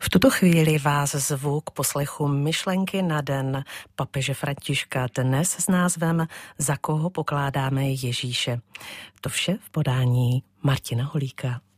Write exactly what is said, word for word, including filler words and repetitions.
V tuto chvíli vás zvu k poslechu myšlenky na den papeže Františka, dnes s názvem Za koho pokládáme Ježíše. To vše v podání Martina Holíka.